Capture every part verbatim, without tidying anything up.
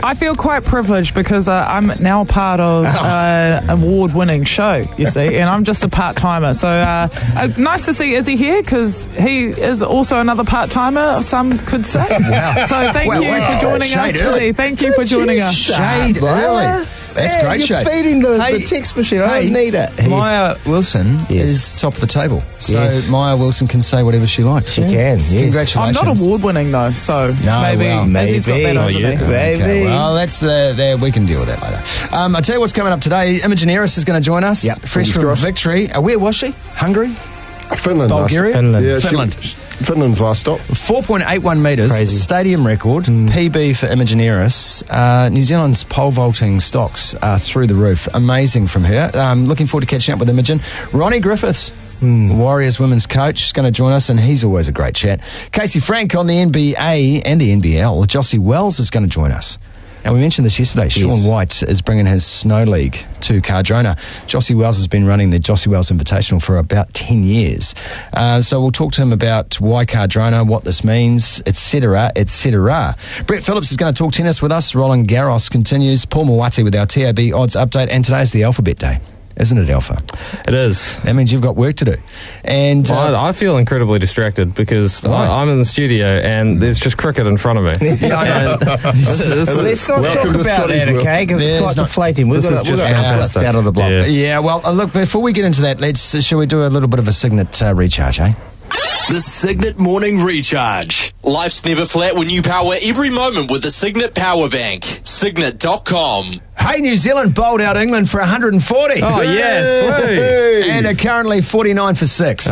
I feel quite privileged because uh, I'm now part of uh, an award-winning show, you see, and I'm just a part-timer. So uh, uh, nice to see Izzy here because he is also another part-timer, some could say. Wow. So thank Well, you wow. for joining Shade us, early. Izzy. Thank you for joining us. Shade early. That's yeah, great, you're Shade. feeding the, Hey, the text machine. I hey, don't need it. Maya Wilson Yes. is top of the table. So Yes. Maya Wilson can say whatever she likes. She can, yes. I'm Congratulations. not award-winning, though, so No, maybe well, Izzy's got that maybe. over Oh, me. yeah. Okay, Maybe. well, that's the, the we can deal with that later. Um, I tell you what's coming up today. Imogen Eris is going to join us. Yep. Fresh Fingers from crossed. victory. Uh, where was she? Hungary? Finland. last- Bulgaria? Finland. Yeah, she- Finland. Finland's last stop. four point eight one metres, Crazy. stadium record, P B for Imogen Eris. Uh, New Zealand's pole vaulting stocks are through the roof. Amazing from her. Um, looking forward to catching up with Imogen. Ronnie Griffiths, Warriors women's coach, is going to join us, and he's always a great chat. Casey Frank on the N B A and the N B L. Jossie Wells is going to join us. Now, we mentioned this yesterday. Sean White is bringing his snow league to Cardrona. Jossie Wells has been running the Jossie Wells Invitational for about ten years. Uh, so we'll talk to him about why Cardrona, what this means, et cetera, et cetera. Brett Phillips is going to talk tennis with us. Roland Garros continues. Paul Mawati with our T A B odds update. And today's the Alphabet Day. Isn't it, Alpha? It is. That means you've got work to do. And uh, Well, I, I feel incredibly distracted because Why? I, I'm in the studio and there's just cricket in front of me. yeah, I know. This is- Let's not Welcome talk to about Scotty's that, world. okay? Because Yeah, it's it's quite not- deflating. We've this got is to we've just got to fantastic. out of the block. Yes. yeah, well, uh, look, before we get into that, let's uh, shall we do a little bit of a Signet uh, recharge, eh? The Signet Morning Recharge. Life's never flat when you power every moment with the Signet Power Bank. Signet dot com. Hey, New Zealand bowled out England for one hundred forty. Oh, yes. woo. Hey. And are currently forty-nine for six.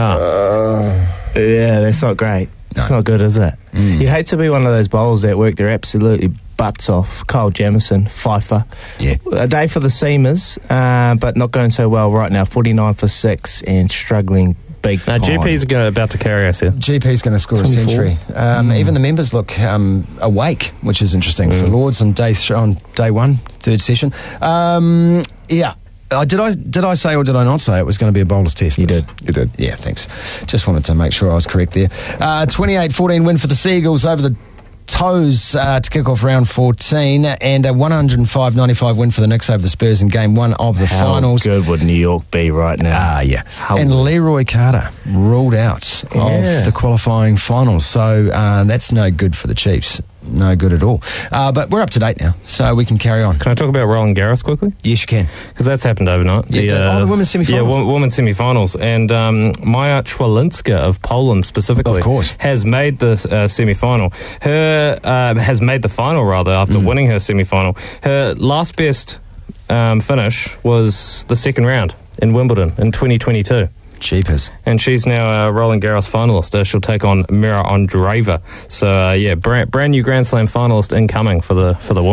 Yeah, that's not great. It's not good, is it? You'd hate to be one of those bowlers that work their absolutely butts off. Kyle Jamieson, Pfeiffer. Yeah. A day for the seamers, uh, but not going so well right now. forty-nine for six and struggling big No, time. G P's gonna, about to carry us here. G P's going to score a twenty-four. century. Um, Even the members look um, awake, which is interesting for Lords on day th- on day one, third session. Um, yeah. Uh, did I did I say or did I not say it was going to be a bowler's test? You this? did. You did. Yeah, thanks. Just wanted to make sure I was correct there. Uh, twenty-eight fourteen win for the Seagulls over the Toes uh, to kick off round fourteen, and a one oh five ninety-five win for the Knicks over the Spurs in game one of the How finals. good would New York be right now? Ah, yeah. How and good. Leroy Carter ruled out Yeah. of the qualifying finals, so uh, that's no good for the Chiefs. No good at all. Uh, but we're up to date now, so we can carry on. Can I talk about Roland Garros quickly? Yes, you can. Because that's happened overnight. Yeah, the- oh, the women's semi-finals. Yeah, wo- women's semi-finals. And um, Maja Chwalinska of Poland specifically Of course. has made the uh, semi-final. Her uh, has made the final, rather, after Mm. winning her semi-final. Her last best um, finish was the second round in Wimbledon in twenty twenty-two. Jeepers. And she's now a Roland Garros finalist. Uh, she'll take on Mira Andreeva. So, uh, yeah, brand, brand new Grand Slam finalist incoming for the for the women.